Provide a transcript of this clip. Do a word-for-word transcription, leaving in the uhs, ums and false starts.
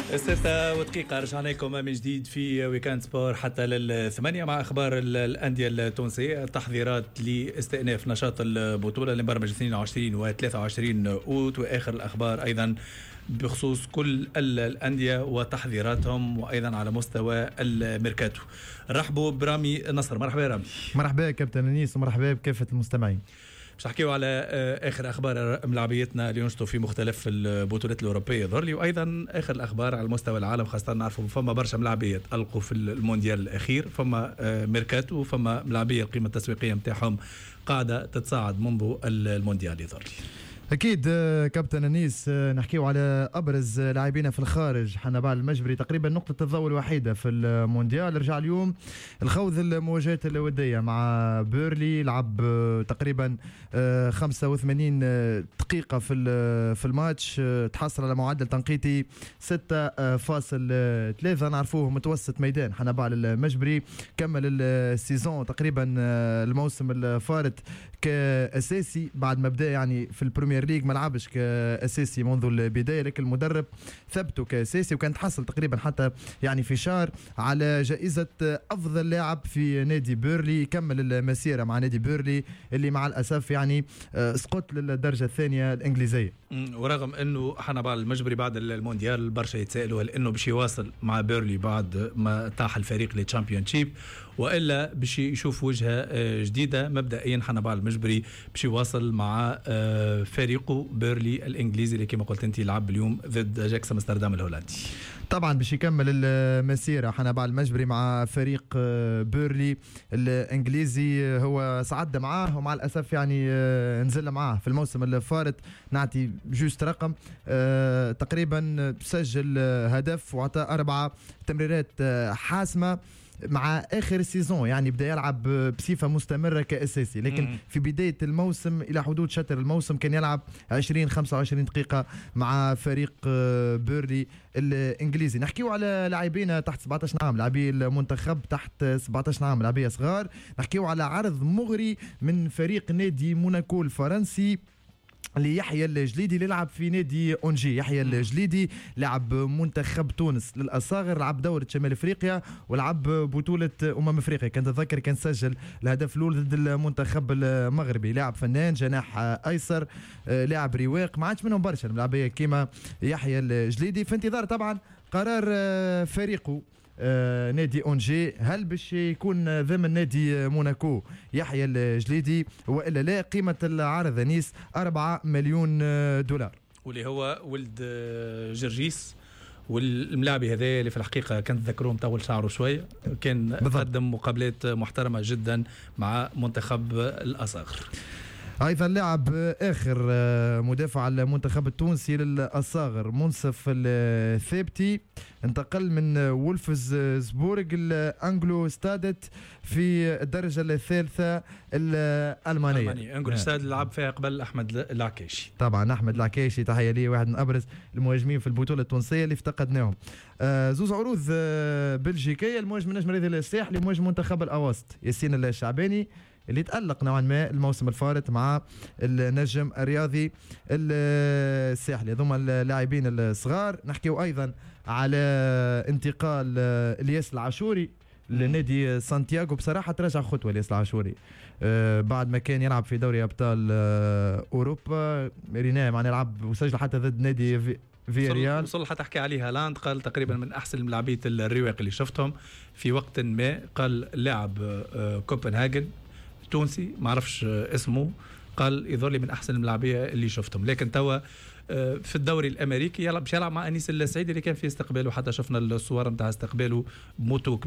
ستة ودقيقة رجعنا لكم من جديد في ويكاند سبور حتى للثمانية مع أخبار الأندية التونسية، تحضيرات لاستئناف نشاط البطولة اللي مبرمج اثنين وعشرين و ثلاثة وعشرين أوت، وآخر الأخبار أيضا بخصوص كل الأندية وتحضيراتهم وأيضا على مستوى الميركاتو. رحبوا برامي نصر. مرحبا يا رامي. مرحبا كابتن أنيس ومرحبا بكافة المستمعين. باش نحكيو على اخر اخبار ملاعبيتنا اللي ينشطوا في مختلف البطولات الاوروبيه ظهر لي، وايضا اخر الاخبار على مستوى العالم، خاصه نعرفوا فما برشا ملاعبيات القوا في المونديال الاخير، فما ميركاتو وفما ملاعبيه القيمه التسويقيه نتاعهم قاعده تتصاعد منذ المونديال ظهر لي. اكيد كابتن انيس، نحكيو على ابرز لاعبين في الخارج. حنبال المجبري تقريبا نقطه الضوء الوحيده في المونديال، رجع اليوم الخوض المواجهات الوديه مع بيرلي، لعب تقريبا خمسة وثمانين دقيقه في في الماتش، تحصل على معدل تنقيطي ستة فاصل ثلاثة. نعرفوه متوسط ميدان حنبال المجبري، كمل السيزون تقريبا الموسم الفارط كاساسي بعد ما بدا يعني في البريمير ليج ما لعبش كاساسي منذ البدايه، لكن المدرب ثبته كاساسي، وكان تحصل تقريبا حتى يعني في شهر على جائزه افضل لاعب في نادي بيرلي. كمل المسيره مع نادي بيرلي اللي مع الاسف يعني سقط للدرجه الثانيه الانجليزيه. ورغم انه حنبال المجبري بعد المونديال برشا يتسائلوا هل انه باش يواصل مع بيرلي بعد ما طاح الفريق للتشامبيونشيب، والا باش يشوف وجهه جديده. مبدئيا حنبال المجبري باش يواصل مع فريقه بيرلي الانجليزي اللي كما قلت انت لعب اليوم ضد اجاكس امستردام الهولندي. طبعا باش يكمل المسيره حنبال المجبري مع فريق بيرلي الانجليزي. هو صعد معاه ومع الاسف يعني نزل معاه في الموسم الفارط. نعطي جوست رقم، تقريبا سجل هدف وعطى اربعه تمريرات حاسمه مع اخر السيزون، يعني بدا يلعب بصفه مستمره كاساسي، لكن مم. في بدايه الموسم الى حدود شطر الموسم كان يلعب عشرين خمسة وعشرين دقيقه مع فريق بيرلي الانجليزي. نحكيو على لاعبين تحت سبعة عشر عام، لاعبي المنتخب تحت سبعة عشر عام، لاعبيه صغار. نحكيو على عرض مغري من فريق نادي موناكو الفرنسي ليحيى الجليدي اللي لعب في نادي اونجي. يحيى الجليدي لعب منتخب تونس للاصاغر، لعب دورة شمال افريقيا ولعب بطولة امم افريقيا. كان تذكر كان سجل الهدف الاول ضد المنتخب المغربي. لاعب فنان، جناح ايسر، لاعب رواق، ما عادش منهم برشا الملاعبيه كيما يحيى الجليدي. في انتظار طبعا قرار فريقه آه نادي اونجي، هل باش يكون ضمن نادي موناكو يحيى الجليدي والا لا. قيمه العرض انيس أربعة مليون دولار، واللي هو ولد جرجيس. والملاعبي هذا اللي في الحقيقه كنت تذكروه مطول شعره شويه، كان قدم مقابلات محترمه جدا مع منتخب الاصاغر. ايضا لاعب اخر مدافع المنتخب التونسي للاصاغر منصف الثابتي، انتقل من وولفزبورغ الانجلو ستادت في الدرجه الثالثه الالمانيه. انجلو ستاد لعب فيها قبل احمد العكاشي. طبعا احمد العكاشي تحيه ليه، واحد من ابرز المهاجمين في البطوله التونسيه اللي افتقدناهم. آه زوز عروض آه بلجيكيه، المهاجم النجم الرياضي الساحلي، مهاجم منتخب الاوسط ياسين الشعباني اللي تألق نوعا ما الموسم الفارط مع النجم الرياضي الساحلي. ضمن اللاعبين الصغار نحكيو ايضا على انتقال الياس العاشوري لنادي سانتياغو. بصراحه تراجع خطوه الياس العاشوري آه بعد ما كان يلعب في دوري ابطال آه اوروبا، ريناه معناه يلعب وسجل حتى ضد نادي في في ريال. وصل حتى حكي عليه هالاند، قال تقريبا من احسن الملاعبيه الرواق اللي شفتهم في وقت ما. قال لاعب آه كوبنهاجن تونسي ما عرفش اسمه، قال يظهر لي من احسن الملاعبيه اللي شفتهم. لكن توا في الدوري الامريكي يلعب باش يلعب مع انيس السعيدي اللي كان في استقباله، حتى شفنا الصور نتاع استقباله بموتو